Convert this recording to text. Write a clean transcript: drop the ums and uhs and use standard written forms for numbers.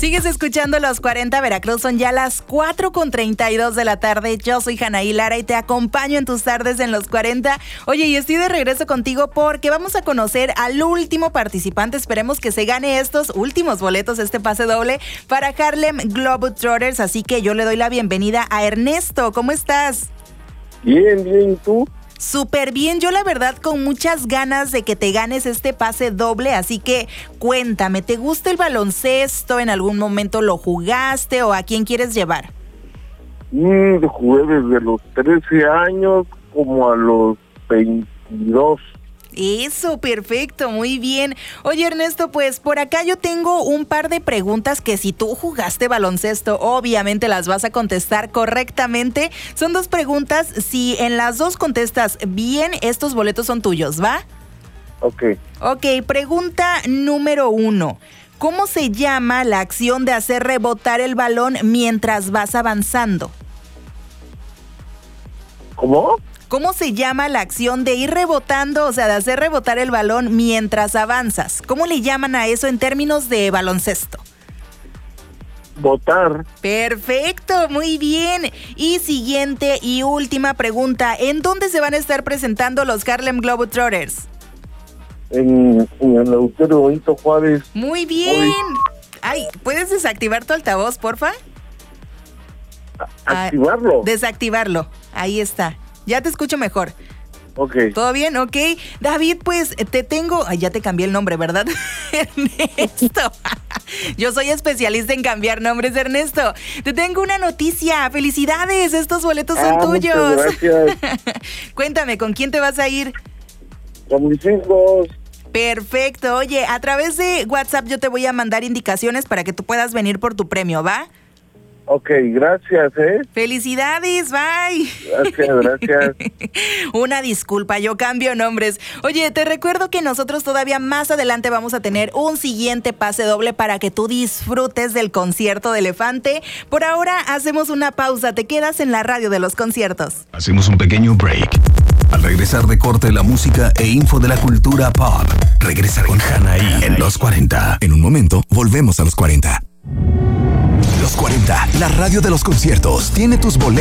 Sigues escuchando Los 40 Veracruz, son ya las 4:32 de la tarde. Yo soy Anaí Lara y te acompaño en tus tardes en Los 40. Oye, y estoy de regreso contigo porque vamos a conocer al último participante. Esperemos que se gane estos últimos boletos, este pase doble para Harlem Globetrotters. Así que yo le doy la bienvenida a Ernesto. ¿Cómo estás? Bien, ¿y tú? Súper bien, yo la verdad con muchas ganas de que te ganes este pase doble, así que cuéntame, ¿te gusta el baloncesto? ¿En algún momento lo jugaste o a quién quieres llevar? Jugué desde los 13 años como a los 22. Eso, perfecto, muy bien. Oye, Ernesto, pues por acá yo tengo un par de preguntas que si tú jugaste baloncesto, obviamente las vas a contestar correctamente. Son 2 preguntas, si en las 2 contestas bien, estos boletos son tuyos, ¿va? Ok, pregunta número 1. ¿Cómo se llama la acción de hacer rebotar el balón mientras vas avanzando? ¿Cómo? ¿Cómo se llama la acción de ir rebotando, o sea, de hacer rebotar el balón mientras avanzas? ¿Cómo le llaman a eso en términos de baloncesto? Botar. Perfecto, muy bien. Y siguiente y última pregunta. ¿En dónde se van a estar presentando los Harlem Globetrotters? En el Auditorio Benito Juárez. Muy bien. Hoy. Ay, ¿puedes desactivar tu altavoz, porfa? ¿Activarlo? Desactivarlo. Ahí está. Ya te escucho mejor. Ok. ¿Todo bien? Ok. David, pues te tengo... Ay, ya te cambié el nombre, ¿verdad? Ernesto. Yo soy especialista en cambiar nombres, Ernesto. Te tengo una noticia. ¡Felicidades! Estos boletos son tuyos. Muchas gracias. Cuéntame, ¿con quién te vas a ir? Con mis hijos. Perfecto. Oye, a través de WhatsApp yo te voy a mandar indicaciones para que tú puedas venir por tu premio, ¿va? Ok, gracias, ¡Felicidades! ¡Bye! Gracias. Una disculpa, yo cambio nombres. Oye, te recuerdo que nosotros todavía más adelante vamos a tener un siguiente pase doble para que tú disfrutes del concierto de Elefante. Por ahora hacemos una pausa, te quedas en la radio de los conciertos. Hacemos un pequeño break. Al regresar de corte, la música e info de la cultura pop. Regresa con Anaí en Los 40. En un momento, volvemos a Los 40. Los 40, la radio de los conciertos, tiene tus boletos.